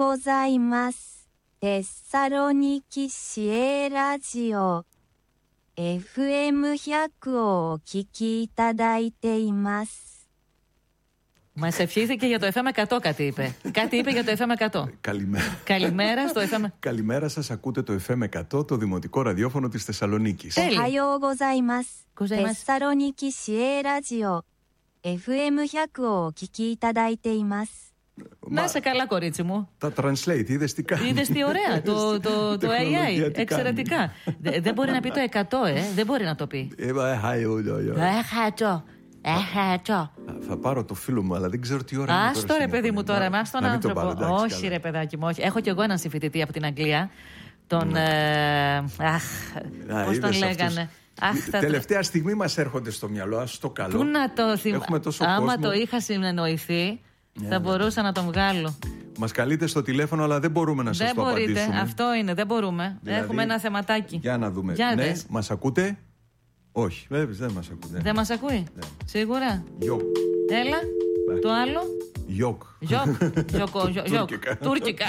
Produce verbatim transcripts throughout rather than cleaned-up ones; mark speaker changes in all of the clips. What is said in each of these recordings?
Speaker 1: ございます。テッサロニキ市営ラジオ εφ εμ εκατό をお聞きいただいています。
Speaker 2: Μας ευχήθηκε για το εφ εμ εκατό κάτι είπε. Κάτι είπε για το εφ εμ εκατό.
Speaker 3: Καλημέρα.
Speaker 2: Καλημέρα στο εφ εμ.
Speaker 3: Καλημέρα σας, ακούτε το εφ εμ εκατό, το δημοτικό ραδιόφωνο της Θεσσαλονίκης.
Speaker 1: Οχαϊό γοζάιμας. Θεσσαλονίκη市営ラジオ εφ εμ εκατό をお聞きいただいています.
Speaker 2: Να είσαι καλά, κορίτσι μου.
Speaker 3: Τα translate, είδες τι κάνει.
Speaker 2: Είδες τι ωραία, το, το, το έι άι, εξαιρετικά. Δεν μπορεί να πει το εκατό, ε, δεν μπορεί να το πει. Εκατό. Εκατό.
Speaker 3: Θα πάρω το φίλο μου, αλλά δεν ξέρω τι ώρα είναι.
Speaker 2: Άστο ρε παιδί μου τώρα, άστο τον άνθρωπο. Όχι ρε παιδάκι μου, όχι. Έχω κι εγώ έναν συμφοιτητή από την Αγγλία. Τον. Αχ, πώς τον λέγανε.
Speaker 3: Τελευταία στιγμή μας έρχονται στο μυαλό, ας το καλό.
Speaker 2: Πού να το θυμάμαι. Άμα το είχα συνεννοηθεί, θα μπορούσα να τον βγάλω.
Speaker 3: Μας καλείτε στο τηλέφωνο, αλλά δεν μπορούμε να σας το απαντήσουμε.
Speaker 2: Δεν μπορείτε, αυτό είναι, δεν μπορούμε.
Speaker 3: Δηλαδή,
Speaker 2: έχουμε ένα θεματάκι.
Speaker 3: Για να δούμε.
Speaker 2: Για
Speaker 3: ναι,
Speaker 2: δες.
Speaker 3: Μας ακούτε? Όχι, βέβαια δεν μας ακούτε.
Speaker 2: Δεν μας ακούει.
Speaker 3: Ναι.
Speaker 2: Σίγουρα.
Speaker 3: Γιοκ.
Speaker 2: Έλα. Ναι. Το άλλο.
Speaker 3: Γιοκ.
Speaker 2: Γιοκ. Γιοκ. Τουρκικά.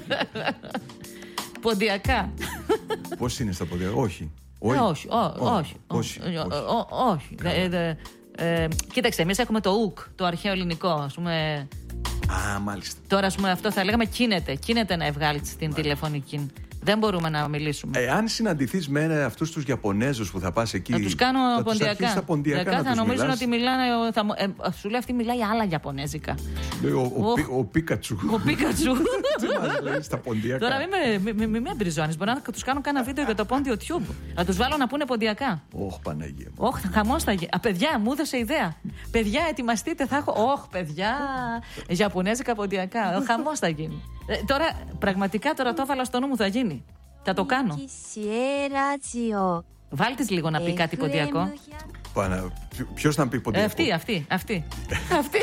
Speaker 2: Ποντιακά.
Speaker 3: Πώς είναι στα ποντιακά? Όχι.
Speaker 2: Όχι. Όχι. Όχι. Όχι. Κοίταξε, εμείς έχουμε το ουκ, το αρχαίο ελληνικό, ας πούμε.
Speaker 3: Α, μάλιστα.
Speaker 2: Τώρα, ας πούμε, αυτό θα λέγαμε κίνεται. Κίνεται να βγάλεις την τηλεφωνική. Δεν μπορούμε να μιλήσουμε.
Speaker 3: Ε, αν συναντηθείς με αυτούς τους Ιαπωνέζους που θα πας εκεί.
Speaker 2: Να τους κάνω
Speaker 3: θα
Speaker 2: ποντιακά.
Speaker 3: Τους ποντιακά
Speaker 2: θα,
Speaker 3: να
Speaker 2: θα
Speaker 3: τους
Speaker 2: νομίζουν
Speaker 3: μιλάς.
Speaker 2: ότι μιλάνε. Θα, ε, σου λέει αυτή μιλάει άλλα Ιαπωνέζικα.
Speaker 3: Λέει ο, ο, ο, ο Πίκατσου.
Speaker 2: Ο Πίκατσου.
Speaker 3: Τι μας λέει στα ποντιακά.
Speaker 2: Τώρα μην με, με, με, με εμπριζώνεις. Μπορεί να τους κάνω κάνα βίντεο για το πόντιο Tube. Να τους βάλω να πούνε ποντιακά.
Speaker 3: Όχ, Παναγία μου.
Speaker 2: Όχ, χαμός θα γίνει. Παιδιά, μου έδωσε ιδέα. Παιδιά, ετοιμαστείτε, θα έχω. Όχ, παιδιά. Ιαπωνέζικα ποντιακά. Χαμός θα γίνει. Ε, τώρα, πραγματικά τώρα το έβαλα στο νου μου, θα γίνει. Θα το κάνω. Βάλτε λίγο να πει κάτι ποντιακό.
Speaker 3: Ποιος να πει ποντιακό?
Speaker 2: Αυτή, αυτή, αυτή. Αυτή.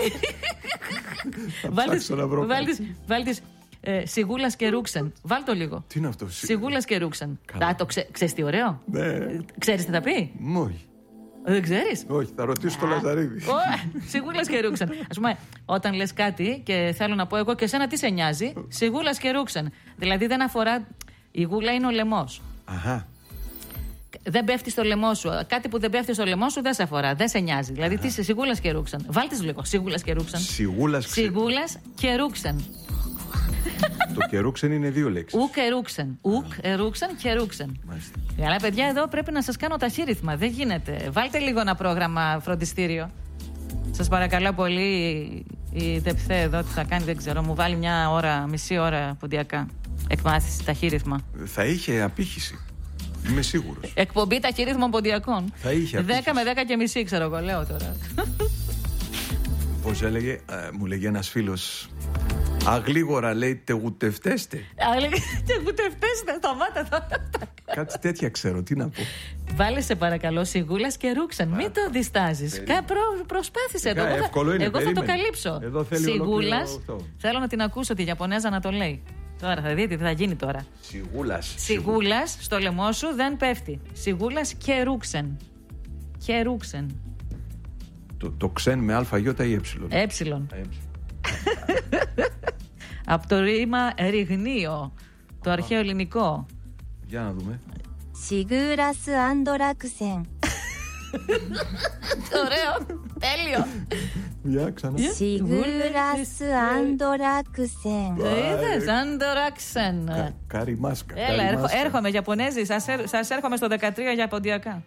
Speaker 2: Βάλτε Σιγούλας και Ρούξεν. Βάλ το λίγο.
Speaker 3: Τι είναι αυτό?
Speaker 2: Σιγούλας και Ρούξεν. Ξέρεις τι ωραίο? Ξέρεις τι θα πει?
Speaker 3: Όχι.
Speaker 2: Δεν ξέρεις?
Speaker 3: Όχι, θα ρωτήσω το Λαζαρίδη.
Speaker 2: Σιγούλας και Ρούξεν. Ας πούμε, όταν λες κάτι και θέλω να πω εγώ και εσένα τι σε νοιάζει, Σιγούλας και Ρούξεν. Δηλαδή δεν αφορά. Η γούλα είναι ο λαιμός.
Speaker 3: Αχα.
Speaker 2: Δεν πέφτει στο λαιμό σου. Κάτι που δεν πέφτει στο λαιμό σου δεν σε αφορά, δεν σε νοιάζει. Δηλαδή τι είσαι, Σιγούλας και Ρούξεν. Βάλτε λίγο. Σιγούλας και Ρούξεν.
Speaker 3: Σιγούλας
Speaker 2: και Ρούξεν.
Speaker 3: Το και Ρούξεν είναι δύο λέξεις.
Speaker 2: Ουκ ερούξεν. Ουκ ερούξεν και Ρούξεν. Αλλά παιδιά, εδώ πρέπει να σας κάνω ταχύρυθμα. Δεν γίνεται. Βάλτε λίγο ένα πρόγραμμα φροντιστήριο. Σας παρακαλώ πολύ. Η Δεπθέ εδώ τι θα κάνει, δεν ξέρω. Μου βάλει μια ώρα, μισή ώρα ποντιακά. Εκμάθηση ταχύρυθμα.
Speaker 3: Θα είχε απήχηση. Είμαι σίγουρος.
Speaker 2: Εκπομπή ταχύρυθμων ποντιακών.
Speaker 3: Θα είχε απήχηση.
Speaker 2: δέκα με δέκα και μισή, ξέρω εγώ, λέω τώρα.
Speaker 3: Πώς έλεγε, ε, μου λέγε ένας φίλος. Αγλίγορα λέει τεγουτευτέστε.
Speaker 2: Τεγουτευτέστε, σταμάτα τώρα.
Speaker 3: Κάτι τέτοια ξέρω, τι να πω.
Speaker 2: Βάλε σε παρακαλώ Σιγούλας και Ρούξεν. Μην το διστάζεις. Προ, προσπάθησε το.
Speaker 3: Εύκολο είναι,
Speaker 2: εγώ θα το καλύψω.
Speaker 3: Σιγούλας.
Speaker 2: Θέλω να την ακούσω τη Ιαπωνέζα να το λέει. Τώρα θα δείτε τι θα γίνει τώρα.
Speaker 3: Σιγούλας.
Speaker 2: Σιγούλας στο λαιμό σου δεν πέφτει. Σιγούλας και Ρούξεν. Και Ρούξεν.
Speaker 3: Το, το ξεν με αλφαγιώτα ή έψιλον.
Speaker 2: Έψιλον. Από το ρήμα ριγνίο. Το αρχαίο ελληνικό.
Speaker 3: Για να δούμε.
Speaker 1: Σιγούρας αντοράξεν.
Speaker 2: Ωραίο, τέλειο.
Speaker 3: Για ξανά.
Speaker 1: Σιγούρας αντοράξεν.
Speaker 2: Είδες, αντοράξεν.
Speaker 3: Κάρι μάσκα.
Speaker 2: Έλα, έρχομαι Ιαπωνέζοι, σας έρχομαι στο δεκατρία για ποντιακά.